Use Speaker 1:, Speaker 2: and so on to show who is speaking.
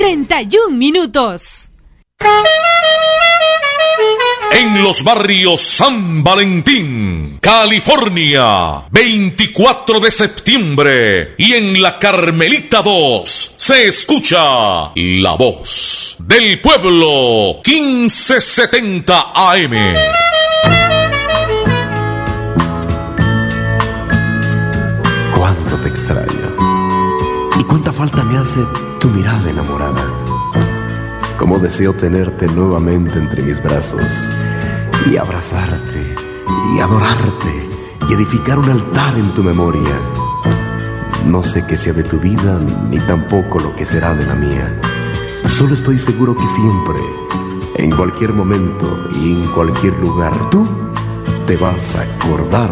Speaker 1: 31 minutos.
Speaker 2: En los barrios San Valentín, California, 24 de septiembre, y en la Carmelita 2 se escucha la voz del pueblo, 1570 AM.
Speaker 3: Cuánto te extraño y cuánta falta me hace tu mirada enamorada. Cómo deseo tenerte nuevamente entre mis brazos y abrazarte y adorarte y edificar un altar en tu memoria. No sé qué sea de tu vida ni tampoco lo que será de la mía. Solo estoy seguro que siempre, en cualquier momento y en cualquier lugar, tú te vas a acordar